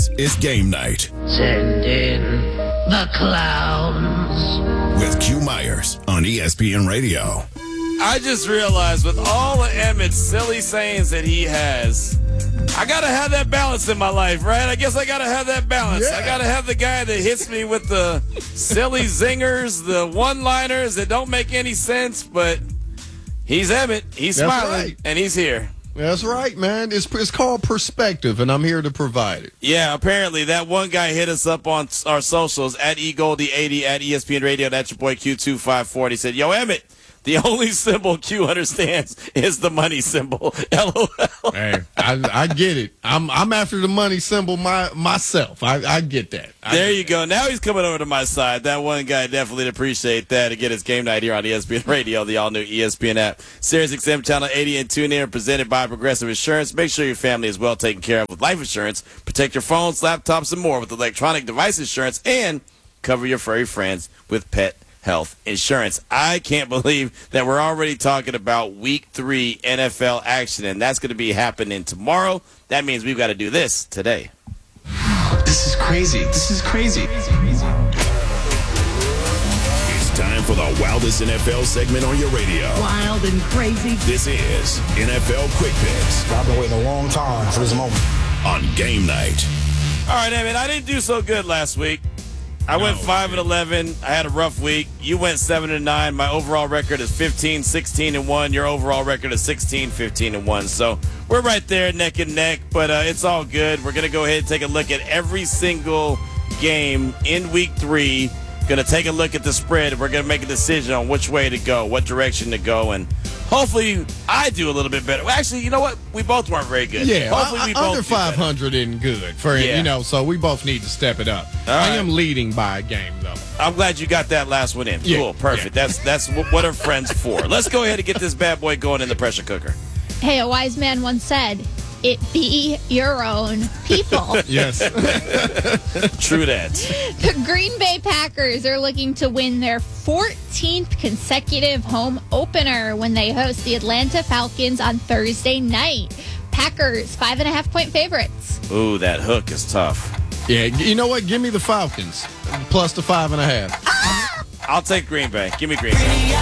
It's game night. Send in the clowns. With Q Myers on ESPN Radio. I just realized with all of Emmett's silly sayings that he has, I got to have that balance in my life, right? I guess I got to have that balance. Yeah. I got to have the guy that hits me with the silly zingers, the one-liners that don't make any sense, but he's Emmett. He's That's smiling, right. and he's here. That's right, man. It's called perspective, and I'm here to provide it. Yeah, apparently that one guy hit us up on our socials at eGoldie80 at ESPN Radio. That's your boy Q254. He said, "Yo, Emmett, the only symbol Q understands is the money symbol." LOL. Hey, I get it. I'm after the money symbol myself. I get that. There you go. Now he's coming over to my side. That one guy definitely appreciate that. Again, it's game night here on ESPN Radio, the all-new ESPN app. SiriusXM Channel 80 and TuneIn, presented by Progressive Insurance. Make sure your family is well taken care of with life insurance. Protect your phones, laptops, and more with electronic device insurance. And cover your furry friends with pet health insurance. I can't believe that we're already talking about Week 3 NFL action, and that's going to be happening tomorrow. That means we've got to do this today. This is crazy. This is crazy. It's time for the wildest NFL segment on your radio. Wild and crazy. This is NFL Quick Picks I've been waiting a long time for this moment. on game night. All right, Evan, I didn't do so good last week. I went 5-11. I had a rough week. You went 7-9. My overall record is 15-16-1. Your overall record is 16-15-1. So we're right there, neck and neck. But it's all good. We're gonna go ahead and take a look at every single game in Week 3. Gonna take a look at the spread. We're gonna make a decision on which way to go, what direction to go, and hopefully I do a little bit better. Well, actually, you know what? We both weren't very good. Yeah, hopefully we both under do better. 500 isn't good for Yeah. so we both need to step it up. All I right. am leading by a game though. I'm glad you got that last one in. Yeah, Cool, perfect. yeah. That's what are friends for. Let's go ahead and get this bad boy going in the pressure cooker. Hey, a wise man once said, "It be your own people." Yes. True that. The Green Bay Packers are looking to win their 14th consecutive home opener when they host the Atlanta Falcons on Thursday night. Packers, 5.5-point favorites. Ooh, that hook is tough. Yeah, you know what? Give me the Falcons plus the 5.5. I'll take Green Bay. Give me Green Bay.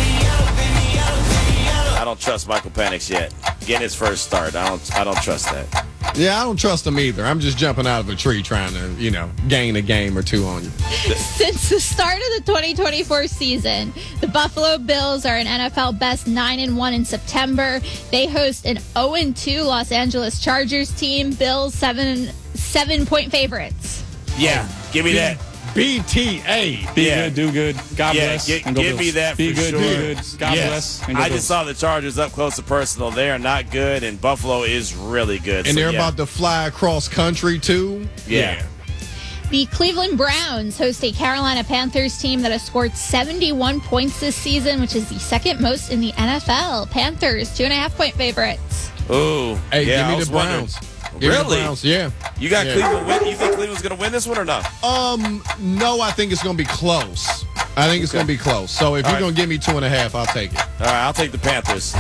I don't trust Michael Penix yet. Getting his first start. I don't trust that. Yeah, I don't trust them either. I'm just jumping out of a tree trying to, gain a game or two on you. Since the start of the 2024 season, the Buffalo Bills are an NFL best 9-1 in September. They host an 0-2 Los Angeles Chargers team. Bills 7-point favorites. Yeah, give me that. BTA. Be Yeah. good, do good. God Yeah, bless. give and go me Bills. that Be for good, sure. do good. God Yes. bless. And go I Bills. just saw the Chargers up close and personal. They are not good, and Buffalo is really good. And So, they're yeah. about to fly across country, too. Yeah. The Cleveland Browns host a Carolina Panthers team that has scored 71 points this season, which is the second most in the NFL. Panthers, 2.5-point favorites. Ooh. Hey, yeah, I give me was the wondering. Browns. Give me the Really? Browns, yeah. You got Yeah. Cleveland win? You think Cleveland's going to win this one or not? No, I think it's going to be close. I think it's going to be close. So if All you're right. going to give me 2.5, I'll take it. All right, I'll take the Panthers.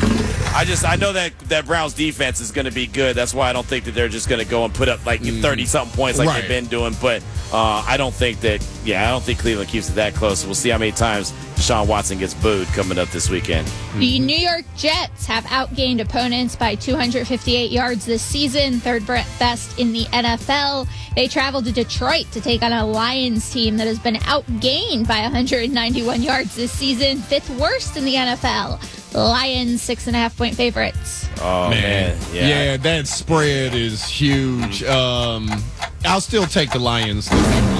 I know that Browns defense is going to be good. That's why I don't think that they're just going to go and put up like 30-something points like Right. they've been doing. But I don't think Cleveland keeps it that close. We'll see how many times Deshaun Watson gets booed coming up this weekend. The New York Jets have outgained opponents by 258 yards this season, third best in the NFL. They travel to Detroit to take on a Lions team that has been outgained by 191 yards this season, fifth worst in the NFL. Lions, 6.5-point favorites. Oh, man. Yeah, that spread is huge. I'll still take the Lions.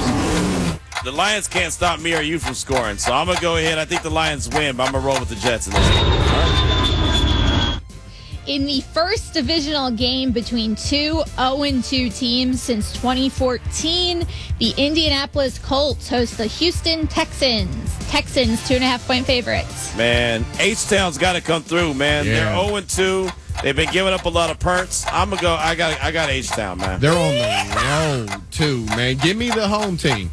The Lions can't stop me or you from scoring, so I'm going to go ahead. I think the Lions win, but I'm going to roll with the Jets in this one. In the first divisional game between two 0-2 teams since 2014, the Indianapolis Colts host the Houston Texans. Texans, 2.5-point favorites. Man, H-Town's got to come through, man. Yeah. They're 0-2. They've been giving up a lot of punts. I'm going to go. I got H-Town, man. They're on the road, too, man. Give me the home team.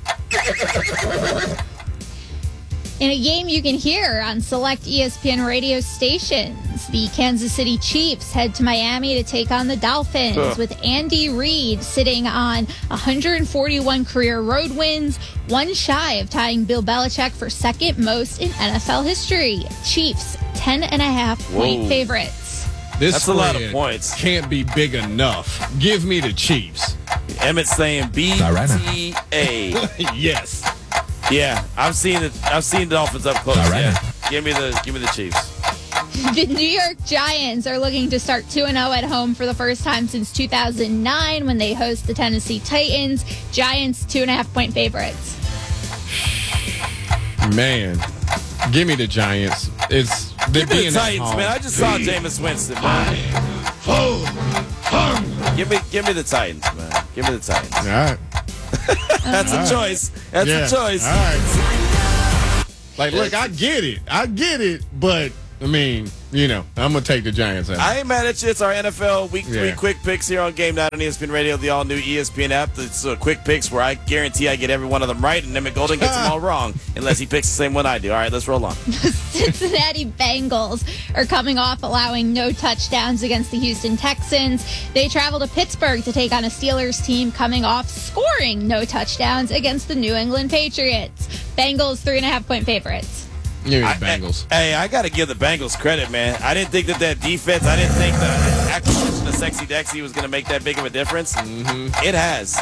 In a game you can hear on select ESPN radio stations, The Kansas City Chiefs head to Miami to take on the Dolphins with Andy Reid sitting on 141 career road wins, one shy of tying Bill Belichick for second most in NFL history. Chiefs, 10.5-point favorites. That's a lot of points. Can't be big enough. Give me the Chiefs. Emmett saying BTA. Yes. Yeah, I've seen the Dolphins up close. Yeah. Give me the Chiefs. The New York Giants are looking to start 2-0 at home for the first time since 2009 when they host the Tennessee Titans. Giants, 2.5-point favorites. Man, give me the Giants. Give me the Titans, man. I just saw Jameis Winston, man. Give me the Titans, man. Give me the Titans. All right. That's a choice. That's a choice. All right. Like, look, I get it, but I mean, I'm going to take the Giants out. I ain't mad at you. It's our NFL Week 3 quick picks here on Game Night on ESPN Radio, the all-new ESPN app. It's quick picks where I guarantee I get every one of them right, and Emmett Golden gets them all wrong unless he picks the same one I do. All right, let's roll on. The Cincinnati Bengals are coming off allowing no touchdowns against the Houston Texans. They travel to Pittsburgh to take on a Steelers team coming off scoring no touchdowns against the New England Patriots. Bengals, 3.5-point favorites. Give me the Bengals. I got to give the Bengals credit, man. I didn't think that defense, I didn't think the acquisition of Sexy Dexy was going to make that big of a difference. Mm-hmm. It has.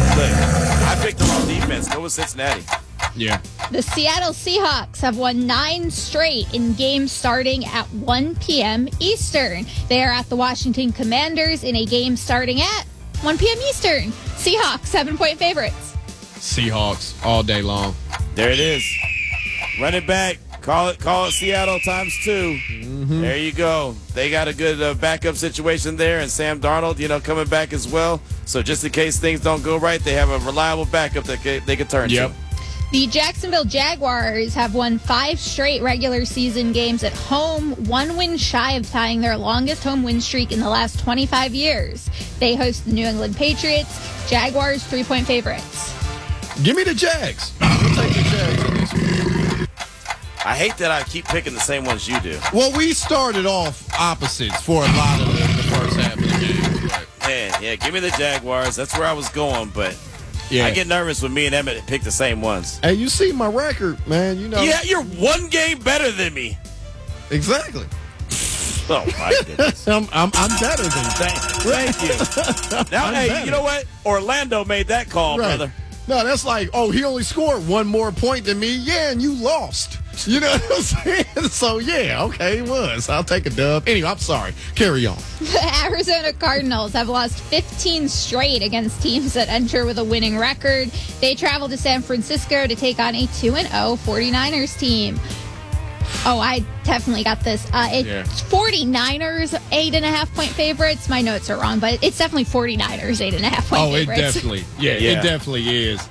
I picked the wrong defense. Go with Cincinnati. Yeah. The Seattle Seahawks have won 9 straight in games starting at 1 p.m. Eastern. They are at the Washington Commanders in a game starting at 1 p.m. Eastern. Seahawks, 7-point favorites. Seahawks all day long. There it is. Run it back. Call it Seattle times 2. Mm-hmm. There you go. They got a good backup situation there, and Sam Darnold, coming back as well. So just in case things don't go right, they have a reliable backup that they can turn to. The Jacksonville Jaguars have won 5 straight regular season games at home, 1 win shy of tying their longest home win streak in the last 25 years. They host the New England Patriots. Jaguars, 3-point favorites. Give me the Jags. I'll take the Jags on this one. I hate that I keep picking the same ones you do. Well, we started off opposites for a lot of the first half of the game. Man, yeah, give me the Jaguars. That's where I was going, but I get nervous when me and Emmett pick the same ones. Hey, you see my record, man. Yeah, you're 1 game better than me. Exactly. Oh, my goodness. I'm better than that. Thank you. Now, hey, you know what? Orlando made that call, brother. No, that's like, he only scored 1 more point than me. Yeah, and you lost. You know what I'm saying? So, okay, it was. I'll take a dub. Anyway, I'm sorry. Carry on. The Arizona Cardinals have lost 15 straight against teams that enter with a winning record. They travel to San Francisco to take on a 2-0 49ers team. Oh, I definitely got this. It's 49ers, 8.5-point favorites. My notes are wrong, but it's definitely 49ers, 8.5-point favorites. It definitely, it definitely is.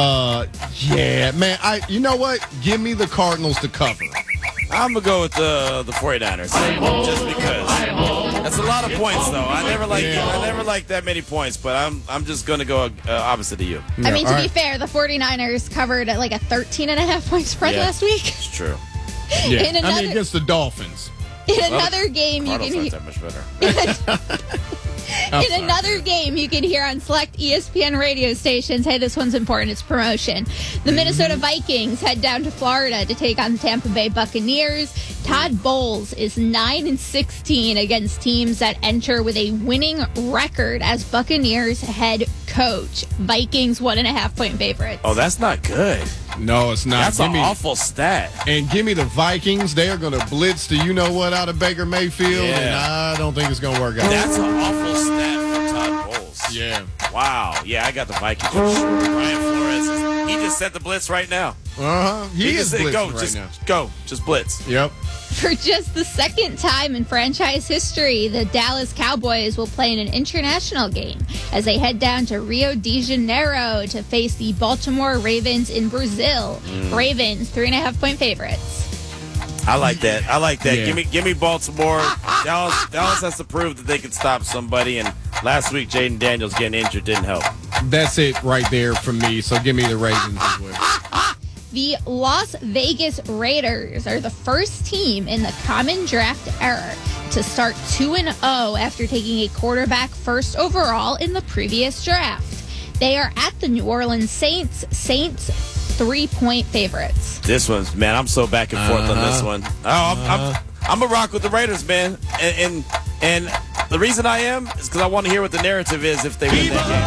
Man, you know what? Give me the Cardinals to cover. I'm going to go with the 49ers, just because. That's a lot of points, though. I never liked that many points, but I'm just going to go opposite of you. I mean, to be fair, the 49ers covered at like a 13.5-point spread last week. It's true. Yeah, against the Dolphins. In another game, you can hear. That much better. In another game, you can hear on select ESPN radio stations. Hey, this one's important. It's promotion. The Minnesota Vikings head down to Florida to take on the Tampa Bay Buccaneers. Todd Bowles is 9-16 against teams that enter with a winning record as Buccaneers head coach. Vikings 1.5-point favorites. Oh, that's not good. No, it's not. That's an awful stat. And give me the Vikings. They are going to blitz the you-know-what out of Baker Mayfield, and I don't think it's going to work out. That's an awful stat for Todd Bowles. Yeah. Wow. Yeah, I got the Vikings for sure. Brian Flores, he just set the blitz right now. He is blitzing right now. Go. Just blitz. Yep. For just the second time in franchise history, the Dallas Cowboys will play in an international game as they head down to Rio de Janeiro to face the Baltimore Ravens in Brazil. Ravens, 3.5-point favorites. I like that. Yeah. Give me Baltimore. Dallas has to prove that they can stop somebody, and last week Jaden Daniels getting injured didn't help. That's it right there for me, so give me the Ravens as well. The Las Vegas Raiders are the first team in the Common Draft era to start 2-0 after taking a quarterback first overall in the previous draft. They are at the New Orleans Saints. Saints 3-point favorites. This one's, man, I'm so back and forth on this one. I'm a rock with the Raiders, man. And the reason I am is because I want to hear what the narrative is if they win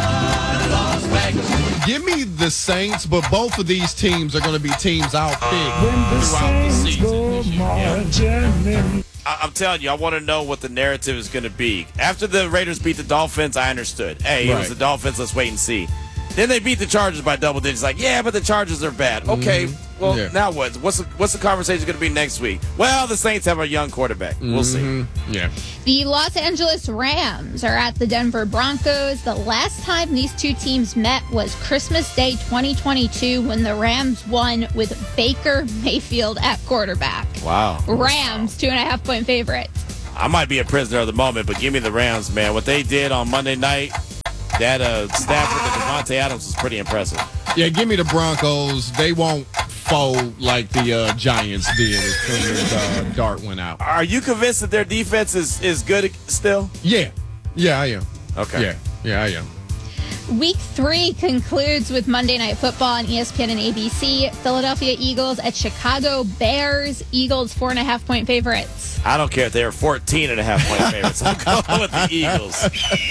that game. Give me the Saints, but both of these teams are going to be teams I'll pick throughout the season. I'm telling you, I want to know what the narrative is going to be. After the Raiders beat the Dolphins, I understood. Hey, it was the Dolphins. Let's wait and see. Then they beat the Chargers by double digits. Like, yeah, but the Chargers are bad. Okay, well, now what? What's the conversation going to be next week? Well, the Saints have a young quarterback. We'll see. Yeah. The Los Angeles Rams are at the Denver Broncos. The last time these two teams met was Christmas Day 2022 when the Rams won with Baker Mayfield at quarterback. Wow. Rams, 2.5-point favorites. I might be a prisoner of the moment, but give me the Rams, man. What they did on Monday night, that Stafford and Devontae Adams was pretty impressive. Yeah, give me the Broncos. They won't fold like the Giants did as soon as Dart went out. Are you convinced that their defense is good still? Yeah. Yeah, I am. Okay. Yeah, I am. Week 3 concludes with Monday Night Football on ESPN and ABC. Philadelphia Eagles at Chicago Bears. Eagles 4.5-point favorites. I don't care if they're 14.5-point favorites. I'm going with the Eagles.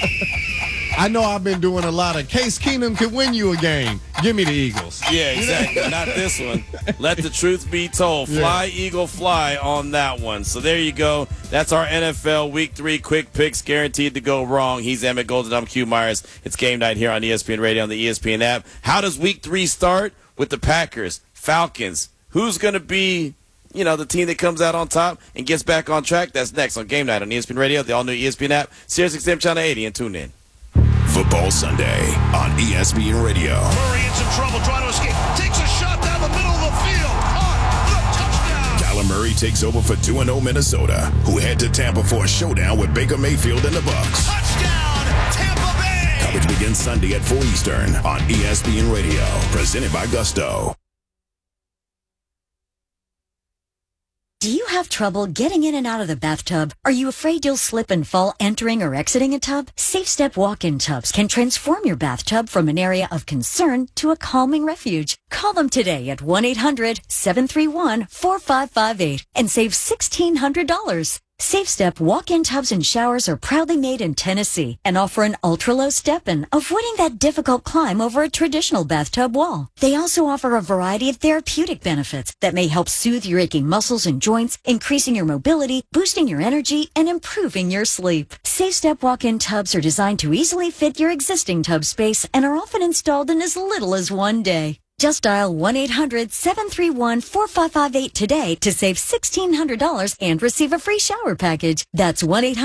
I know I've been doing a lot of Case Keenum could win you a game. Give me the Eagles. Yeah, exactly. Not this one. Let the truth be told. Fly, Eagle, fly on that one. So there you go. That's our NFL Week 3 quick picks guaranteed to go wrong. He's Emmett Golden. I'm Q Myers. It's game night here on ESPN Radio on the ESPN app. How does Week 3 start? With the Packers, Falcons. Who's going to be, the team that comes out on top and gets back on track? That's next on game night on ESPN Radio, the all-new ESPN app, SiriusXM Channel 80, and tune in. Football Sunday on ESPN Radio. Murray in some trouble trying to escape. Takes a shot down the middle of the field. Caught. The touchdown. Kyler Murray takes over for 2-0 Minnesota, who head to Tampa for a showdown with Baker Mayfield and the Bucs. Touchdown, Tampa Bay. Coverage begins Sunday at 4 Eastern on ESPN Radio. Presented by Gusto. Do you have trouble getting in and out of the bathtub? Are you afraid you'll slip and fall entering or exiting a tub? Safe Step walk-in tubs can transform your bathtub from an area of concern to a calming refuge. Call them today at 1-800-731-4558 and save $1,600. Safe Step walk-in tubs and showers are proudly made in Tennessee and offer an ultra-low step-in, avoiding that difficult climb over a traditional bathtub wall. They also offer a variety of therapeutic benefits that may help soothe your aching muscles and joints, increasing your mobility, boosting your energy, and improving your sleep. Safe Step walk-in tubs are designed to easily fit your existing tub space and are often installed in as little as 1 day. Just dial 1-800-731-4558 today to save $1,600 and receive a free shower package. That's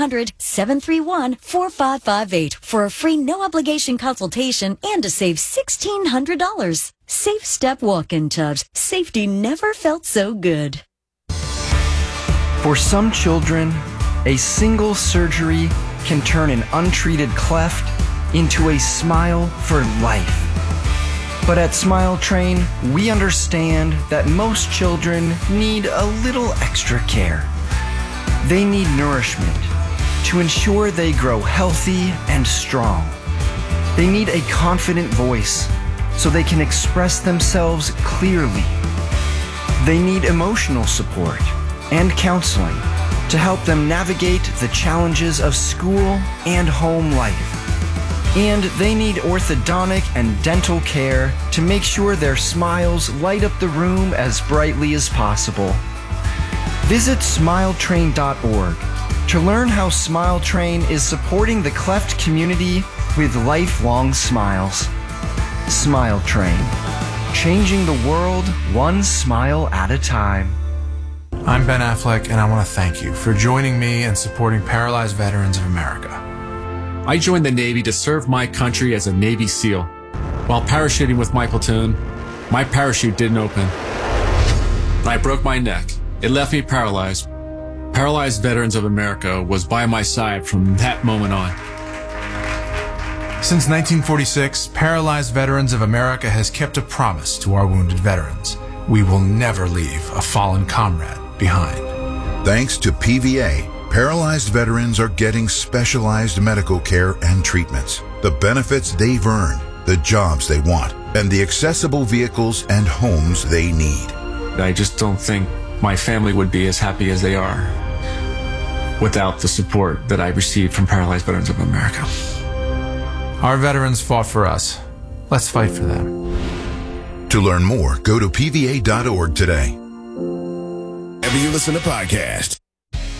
1-800-731-4558 for a free no-obligation consultation and to save $1,600. Safe Step walk-in tubs. Safety never felt so good. For some children, a single surgery can turn an untreated cleft into a smile for life. But at Smile Train, we understand that most children need a little extra care. They need nourishment to ensure they grow healthy and strong. They need a confident voice so they can express themselves clearly. They need emotional support and counseling to help them navigate the challenges of school and home life. And they need orthodontic and dental care to make sure their smiles light up the room as brightly as possible. Visit SmileTrain.org to learn how Smile Train is supporting the cleft community with lifelong smiles. Smile Train, changing the world one smile at a time. I'm Ben Affleck, and I want to thank you for joining me and supporting Paralyzed Veterans of America. I joined the Navy to serve my country as a Navy SEAL. While parachuting with my platoon, my parachute didn't open. I broke my neck. It left me paralyzed. Paralyzed Veterans of America was by my side from that moment on. Since 1946, Paralyzed Veterans of America has kept a promise to our wounded veterans. We will never leave a fallen comrade behind. Thanks to PVA, Paralyzed veterans are getting specialized medical care and treatments, the benefits they've earned, the jobs they want, and the accessible vehicles and homes they need. I just don't think my family would be as happy as they are without the support that I received from Paralyzed Veterans of America. Our veterans fought for us. Let's fight for them. To learn more, go to pva.org today. Whenever you listen to podcasts,